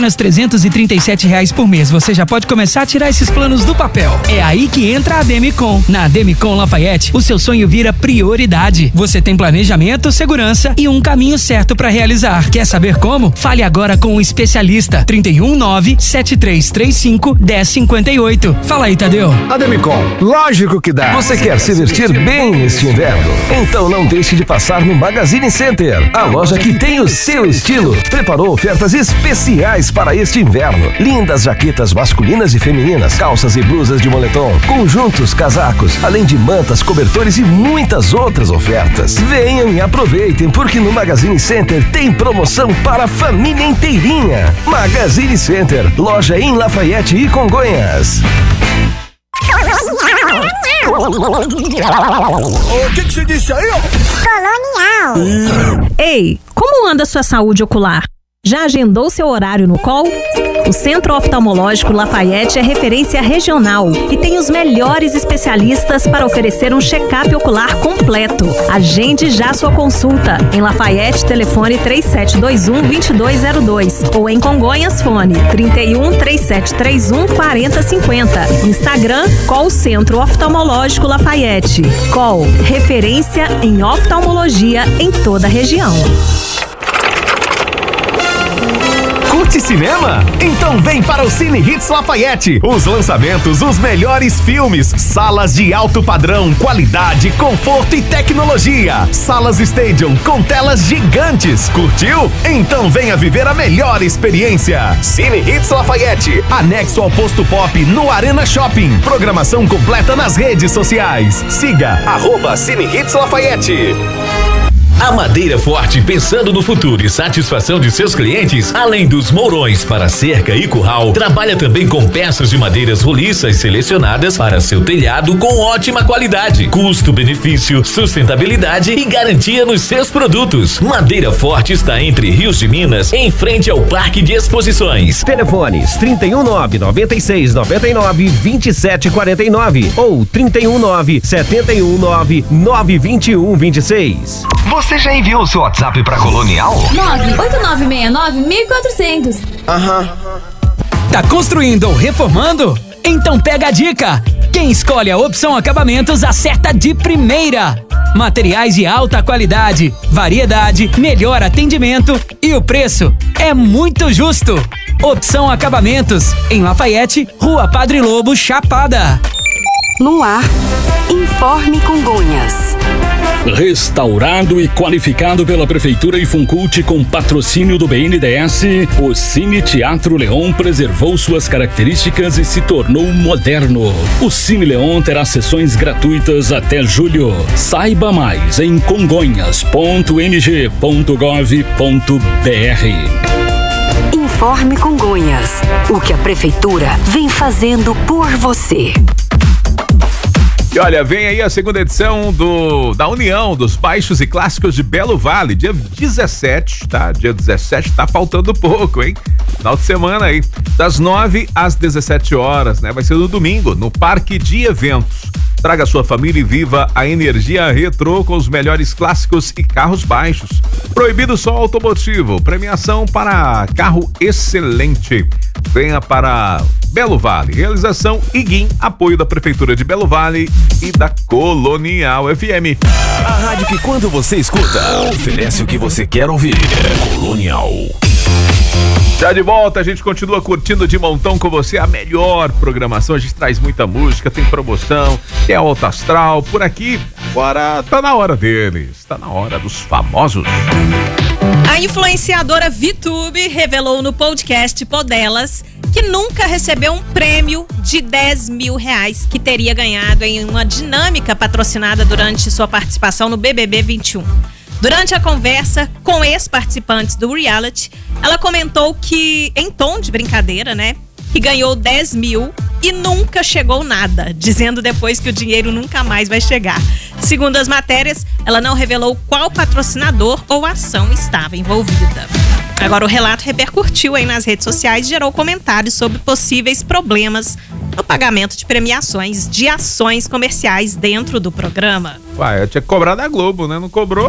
apenas R$337 por mês, você já pode começar a tirar esses planos do papel. É aí que entra a Demicon. Na Demicon Lafayette, o seu sonho vira prioridade. Você tem planejamento, segurança e um caminho certo para realizar. Quer saber como? Fale agora com um especialista. 319-7335-1058. Fala aí, Tadeu. A Demicon, lógico que dá. Você quer se vestir bem neste inverno? Então não deixe de passar no Magazine Center, a loja que tem o seu estilo. Preparou ofertas especiais para este inverno. Lindas jaquetas masculinas e femininas, calças e blusas de moletom, conjuntos, casacos, além de mantas, cobertores e muitas outras ofertas. Venham e aproveitem, porque no Magazine Center tem promoção para a família inteirinha. Magazine Center, loja em Lafayette e Congonhas. O que você disse aí, ó? Colonial. Ei, como anda sua saúde ocular? Já agendou seu horário no COL? O Centro Oftalmológico Lafayette é referência regional e tem os melhores especialistas para oferecer um check-up ocular completo. Agende já sua consulta. Em Lafayette, telefone 3721-2202 ou em Congonhas, fone 31-3731-4050. Instagram, COL Centro Oftalmológico Lafayette. COL, referência em oftalmologia em toda a região. Curte cinema? Então vem para o Cine Hits Lafayette. Os lançamentos, os melhores filmes, salas de alto padrão, qualidade, conforto e tecnologia. Salas Stadium com telas gigantes. Curtiu? Então venha viver a melhor experiência. Cine Hits Lafayette, anexo ao Posto Pop no Arena Shopping. Programação completa nas redes sociais. Siga @Cine Hits Lafayette. A Madeira Forte, pensando no futuro e satisfação de seus clientes, além dos mourões para cerca e curral, trabalha também com peças de madeiras roliças selecionadas para seu telhado com ótima qualidade, custo-benefício, sustentabilidade e garantia nos seus produtos. Madeira Forte está entre Rios de Minas, em frente ao Parque de Exposições. Telefones 319-9699-2749 ou 319-719-92126. Você já enviou o seu WhatsApp pra Colonial? 98969-1400. Aham. Tá construindo ou reformando? Então pega a dica! Quem escolhe a Opção Acabamentos acerta de primeira! Materiais de alta qualidade, variedade, melhor atendimento e o preço é muito justo! Opção Acabamentos, em Lafayette, Rua Padre Lobo, Chapada. No ar, Informe Congonhas. Restaurado e qualificado pela Prefeitura e Funcult com patrocínio do BNDES, o Cine Teatro Leon preservou suas características e se tornou moderno. O Cine Leon terá sessões gratuitas até julho. Saiba mais em congonhas.mg.gov.br. Informe Congonhas. O que a Prefeitura vem fazendo por você. E olha, vem aí a segunda edição da União dos Baixos e Clássicos de Belo Vale, dia 17, tá? Dia 17 tá faltando pouco, hein? Final de semana aí, das 9 às 17 horas, né? Vai ser no domingo, no Parque de Eventos. Traga sua família e viva a energia retrô com os melhores clássicos e carros baixos. Proibido só automotivo, premiação para carro excelente. Venha para Belo Vale, realização IGIM, apoio da Prefeitura de Belo Vale e da Colonial FM. A rádio que quando você escuta, oferece o que você quer ouvir. Colonial. Já de volta, a gente continua curtindo de montão com você a melhor programação. A gente traz muita música, tem promoção, tem a Alta Astral por aqui. Agora tá na hora deles, tá na hora dos famosos. A influenciadora VTube revelou no podcast Podelas que nunca recebeu um prêmio de R$10 mil que teria ganhado em uma dinâmica patrocinada durante sua participação no BBB 21. Durante a conversa com ex-participantes do reality, ela comentou que, em tom de brincadeira, né, que ganhou 10 mil e nunca chegou nada, dizendo depois que o dinheiro nunca mais vai chegar. Segundo as matérias, ela não revelou qual patrocinador ou ação estava envolvida. Agora, o relato repercutiu aí nas redes sociais e gerou comentários sobre possíveis problemas no pagamento de premiações de ações comerciais dentro do programa. Uai, eu tinha que cobrar da Globo, né? Não cobrou?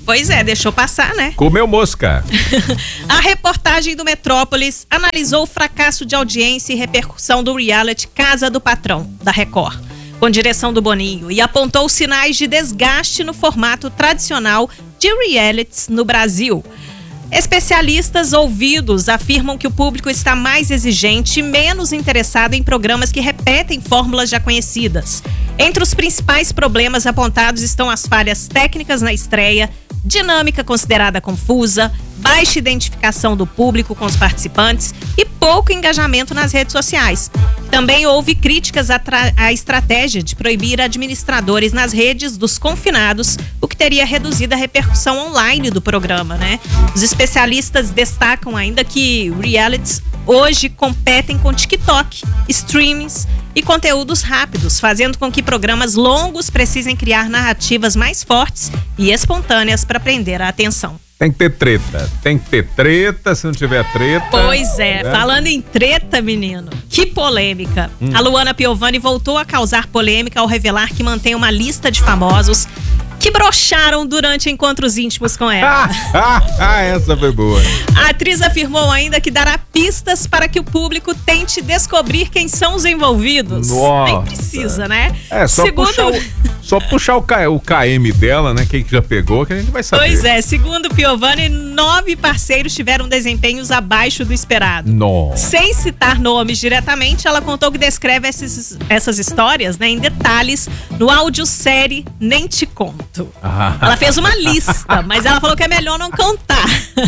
Pois é, deixou passar, né? Comeu mosca. A reportagem do Metrópolis analisou o fracasso de audiência e repercussão do reality Casa do Patrão, da Record, com direção do Boninho, e apontou sinais de desgaste no formato tradicional de realities no Brasil. Especialistas ouvidos afirmam que o público está mais exigente e menos interessado em programas que repetem fórmulas já conhecidas. Entre os principais problemas apontados estão as falhas técnicas na estreia, dinâmica considerada confusa, baixa identificação do público com os participantes e pouco engajamento nas redes sociais. Também houve críticas à estratégia de proibir administradores nas redes dos confinados, o que teria reduzido a repercussão online do programa, né? Os especialistas destacam ainda que realities hoje competem com TikTok, streamings e conteúdos rápidos, fazendo com que programas longos precisem criar narrativas mais fortes e espontâneas para prender a atenção. Tem que ter treta, se não tiver treta. Pois é, né? Falando em treta, menino, que polêmica. A Luana Piovani voltou a causar polêmica ao revelar que mantém uma lista de famosos que broxaram durante encontros íntimos com ela. Essa foi boa. A atriz afirmou ainda que dará pistas para que o público tente descobrir quem são os envolvidos. Nossa. Nem precisa, né? Só puxar o KM dela, né? Quem que já pegou, que a gente vai saber. Pois é, segundo Piovani, 9 parceiros tiveram desempenhos abaixo do esperado. Nossa. Sem citar nomes diretamente, ela contou que descreve essas histórias, né, em detalhes no audiosérie Nem Te Conto. Ela fez uma lista, mas ela falou que é melhor não contar.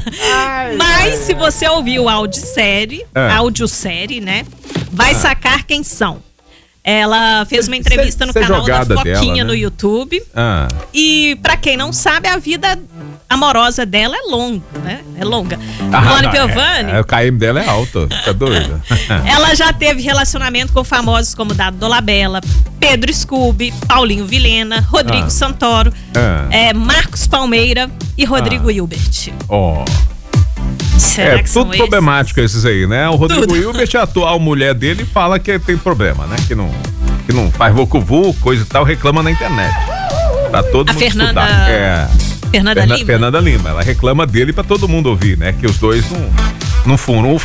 Mas se você ouvir o audiosérie, né, vai sacar quem são. Ela fez uma entrevista no canal da Foquinha dela, né? No YouTube. E pra quem não sabe, a vida amorosa dela é longa, né? É longa. Luana Piovani. O KM dela é alto, tá doida. Ela já teve relacionamento com famosos como Dado Dolabella, Pedro Scooby, Paulinho Vilhena, Rodrigo Santoro, Marcos Palmeira e Rodrigo Hilbert. Será que tudo problemático esses aí, né? O Rodrigo Hilbert, a atual mulher dele, fala que tem problema, né? Que não faz vucu-vucu, coisa e tal, reclama na internet. Pra todo mundo estudar. Fernanda Lima. Ela reclama dele pra todo mundo ouvir, né? Que os dois não foram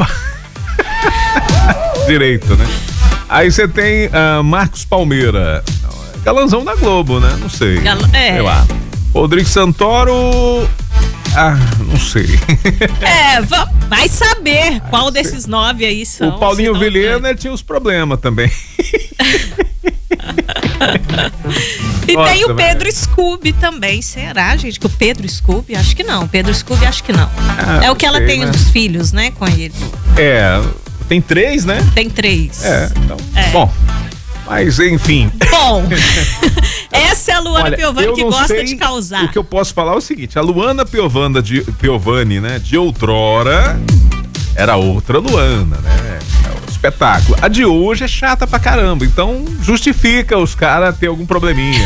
direito, né? Aí você tem Marcos Palmeira, galanzão da Globo, né? Não sei. Sei lá. Rodrigo Santoro... não sei. Vai saber qual desses 9 aí são. O Paulinho Vilhena tinha os problemas também. E tem o Pedro Scooby também. Será, gente, que o Pedro Scooby? Acho que não. Pedro Scooby, acho que não. É o que ela tem dos filhos, né, com ele. Tem 3, né? Tem 3. Então, bom. Mas, enfim. Bom, essa é a Luana Piovani que gosta de causar. O que eu posso falar é o seguinte: a Luana Piovani, né, de outrora, era outra Luana, né? É um espetáculo. A de hoje é chata pra caramba, então justifica os caras ter algum probleminha.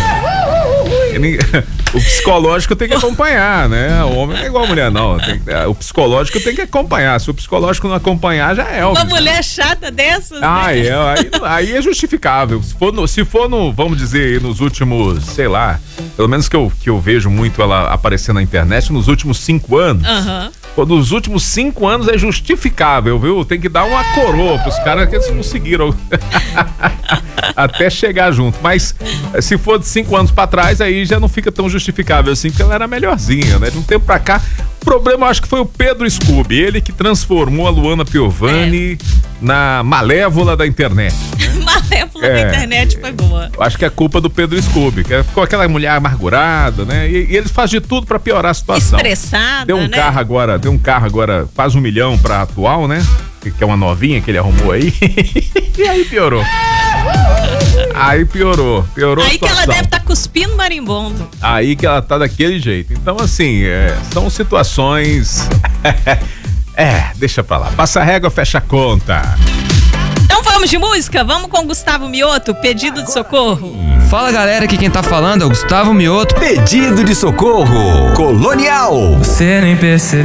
O psicológico tem que acompanhar, né? O homem não é igual a mulher, não. O psicológico tem que acompanhar. Se o psicológico não acompanhar, já é. Uma mulher chata dessas, né? Aí é justificável. Se for vamos dizer, nos últimos, sei lá, pelo menos que eu vejo muito ela aparecer na internet, nos últimos 5 anos. Nos últimos 5 anos é justificável, viu? Tem que dar uma coroa pros caras que eles conseguiram até chegar junto. Mas se for de 5 anos pra trás, aí já não fica tão justificável assim, porque ela era melhorzinha, né? De um tempo pra cá, o problema eu acho que foi o Pedro Scooby, ele que transformou a Luana Piovani na malévola da internet, né? Malévola da internet foi boa. Eu acho que é culpa do Pedro Scooby, que ficou aquela mulher amargurada, né? E eles fazem de tudo pra piorar a situação. Estressada, deu um carro agora quase 1 milhão pra atual, né? Que é uma novinha que ele arrumou aí. E aí piorou. Aí piorou aí que ela deve estar cuspindo marimbondo. Aí que ela tá daquele jeito. Então, assim, são situações... deixa pra lá. Passa a régua, fecha a conta. Então vamos de música? Vamos com Gustavo Mioto, Pedido de Socorro. Fala, galera, aqui quem tá falando é o Gustavo Mioto. Pedido de Socorro, Colonial. Você nem percebeu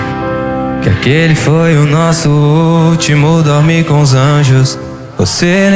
que aquele foi o nosso último dormir com os anjos. Você